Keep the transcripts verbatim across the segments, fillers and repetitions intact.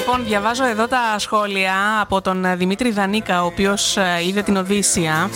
Λοιπόν, διαβάζω εδώ τα σχόλια από τον Δημήτρη Δανίκα, ο οποίος είδε την Οδύσσεια.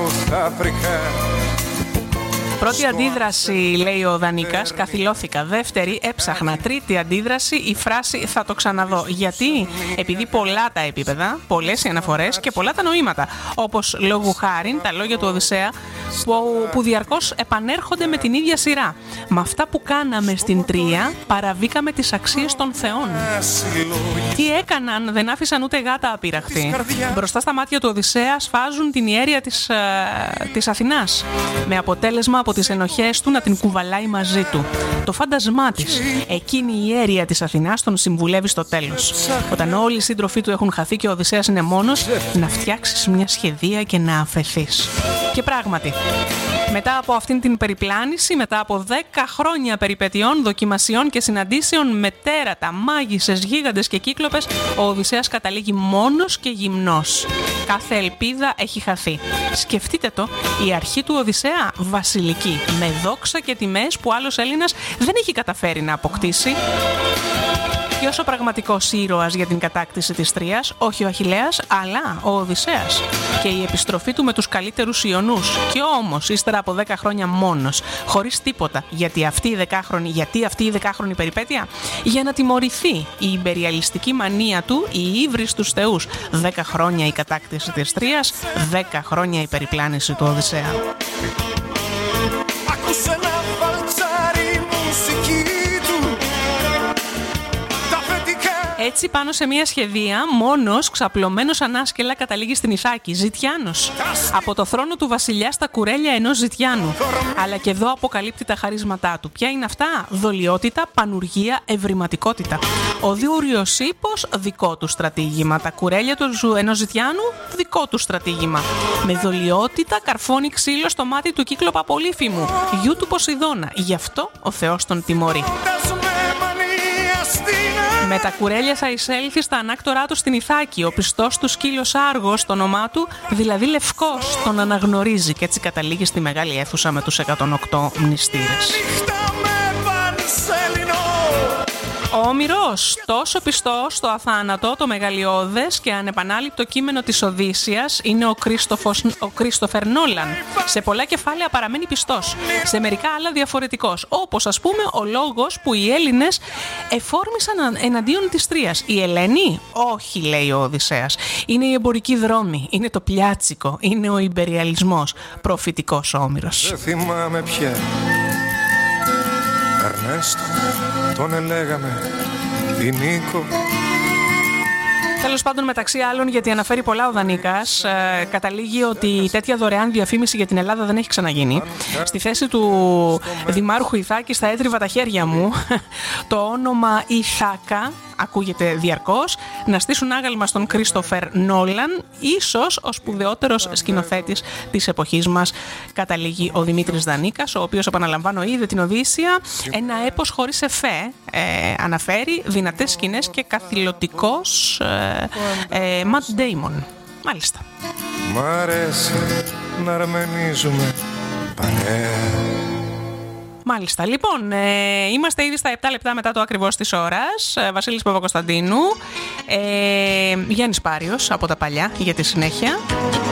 Πρώτη αντίδραση, λέει ο Δανίκας, καθυλώθηκα. Δεύτερη, έψαχνα. Τρίτη αντίδραση, η φράση θα το ξαναδώ. Γιατί? Επειδή πολλά τα επίπεδα, πολλές οι αναφορές και πολλά τα νοήματα. Όπως λόγου χάριν τα λόγια του Οδυσσέα που, που διαρκώς επανέρχονται με την ίδια σειρά. Με αυτά που κάναμε στην τρία παραβήκαμε τις αξίες των θεών. Τι έκαναν? Δεν άφησαν ούτε γάτα απείραχτη. Μπροστά στα μάτια του Οδυσσέα σφάζουν την ιέρια της, ε, της Αθηνάς. Με αποτέλεσμα από τις ενοχές του να την κουβαλάει μαζί του. Το φάντασμά της, εκείνη η ιέρια της Αθηνάς, τον συμβουλεύει στο τέλος. Όταν όλοι οι σύντροφοί του έχουν χαθεί και ο Οδυσσέας είναι μόνος, να φτιάξεις μια σχεδία και να αφεθείς. Και πράγματι, μετά από αυτήν την περιπλάνηση, μετά από δέκα χρόνια περιπετειών, δοκιμασιών και συναντήσεων με τέρατα, μάγισσες, γίγαντες και κύκλοπες, ο Οδυσσέας καταλήγει μόνος και γυμνός. Κάθε ελπίδα έχει χαθεί. Σκεφτείτε το, η αρχή του Οδυσσέα βασιλική, με δόξα και τιμές που άλλος Έλληνας δεν έχει καταφέρει να αποκτήσει. Ποιος ο πραγματικός ήρωας για την κατάκτηση της Τρίας? Όχι ο Αχιλλέας, αλλά ο Οδυσσέας. Και η επιστροφή του με τους καλύτερους Ιωνούς. Και όμως, ύστερα από δέκα χρόνια μόνος, χωρίς τίποτα. Γιατί αυτή η δεκάχρονη, γιατί αυτή η δεκάχρονη περιπέτεια? Για να τιμωρηθεί η ιμπεριαλιστική μανία του, η ύβρις στους θεούς. Δέκα χρόνια η κατάκτηση της Τρίας, δέκα χρόνια η περιπλάνηση του Οδυσσέα. Άκουσε να βαλτσάρει μουσική του. Έτσι, πάνω σε μια σχεδία, μόνος, ξαπλωμένος ανάσκελα, καταλήγει στην Ιθάκη, Ζητιάνος. Από το θρόνο του βασιλιά στα κουρέλια ενός Ζητιάνου. Αλλά και εδώ αποκαλύπτει τα χαρίσματά του. Ποια είναι αυτά? Δολιότητα, πανουργία, ευρηματικότητα. Ο Διούριος Ύπος, δικό του στρατήγημα. Τα κουρέλια του ενός Ζητιάνου, δικό του στρατήγημα. Με δολιότητα καρφώνει ξύλο στο μάτι του Κύκλοπα Πολύφημου, γιου του Ποσειδώνα. Γι' αυτό ο Θεός τον τιμωρεί. Με τα κουρέλια θα εισέλθει στα ανάκτορά του στην Ιθάκη. Ο πιστός του σκύλος Άργος, το όνομά του, δηλαδή Λευκός, τον αναγνωρίζει και έτσι καταλήγει στη μεγάλη αίθουσα με τους εκατόν οκτώ μνηστήρες. Ο Όμηρος, τόσο πιστός στο αθάνατο, το μεγαλειώδες και ανεπανάληπτο κείμενο της Οδύσσειας, είναι ο, Κρίστοφος, ο Κρίστοφερ Νόλαν. Σε πολλά κεφάλαια παραμένει πιστός, σε μερικά άλλα διαφορετικός. Όπως, ας πούμε, ο λόγος που οι Έλληνες εφόρμησαν εναντίον της Τρίας. Η Ελένη? Όχι, λέει ο Οδυσσέας. Είναι η εμπορική δρόμη, είναι το πλιάτσικο, είναι ο ιμπεριαλισμός. Προφητικός ο Όμηρος. Δεν θυμάμαι πια. Ερνέστο, τον ελέγαμε, την Νίκο. Τέλος πάντων, μεταξύ άλλων, γιατί αναφέρει πολλά ο Δανίκας, ε, καταλήγει ότι τέτοια δωρεάν διαφήμιση για την Ελλάδα δεν έχει ξαναγίνει. Στη θέση του Δημάρχου Ιθάκης θα έτριβα τα χέρια μου. Το όνομα Ιθάκα ακούγεται διαρκώς. Να στήσουν άγαλμα στον Κρίστοφερ Νόλαν, ίσως ο σπουδαιότερος σκηνοθέτης της εποχής μας, καταλήγει ο Δημήτρης Δανίκας, ο οποίος, επαναλαμβάνω, είδε την Οδύσσεια, ένα έπος χωρίς εφέ, ε, αναφέρει δυνατές σκηνές και καθηλωτικός ε, Ματ Ντέιμον. Μάλιστα. Μ' αρέσει να αρμενίζουμε παρέα. Μάλιστα. Λοιπόν, ε, είμαστε ήδη στα επτά λεπτά μετά το ακριβώς της ώρας. Ε, Βασίλης Παπακοσταντίνου, ε, Γιάννης Πάριος από τα παλιά για τη συνέχεια.